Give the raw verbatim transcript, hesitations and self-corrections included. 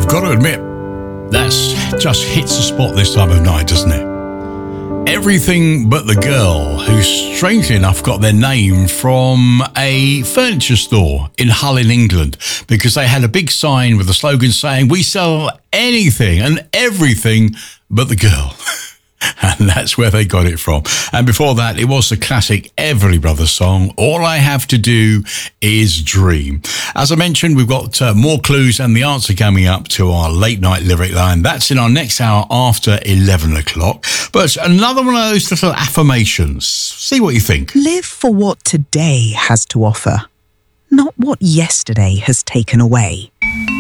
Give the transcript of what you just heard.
I've got to admit, that's just hits the spot this time of night, doesn't it? Everything But the Girl, who strangely enough got their name from a furniture store in Hull in England, because they had a big sign with a slogan saying, "We sell anything and everything but the girl." And that's where they got it from. And before that, it was the classic Everly Brothers song, "All I Have to Do Is Dream." As I mentioned, we've got uh, more clues and the answer coming up to our late night lyric line. That's in our next hour after eleven o'clock. But another one of those little affirmations. See what you think. Live for what today has to offer, not what yesterday has taken away.